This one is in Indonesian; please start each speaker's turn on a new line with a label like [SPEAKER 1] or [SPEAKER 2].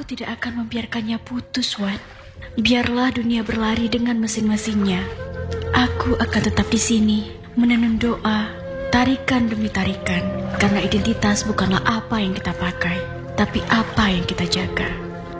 [SPEAKER 1] tidak akan membiarkannya putus, Wan. Biarlah dunia berlari dengan mesin-mesinnya. Aku akan tetap di sini, menanam doa, tarikan demi tarikan. Karena identitas bukanlah apa yang kita pakai, tapi apa yang kita jaga.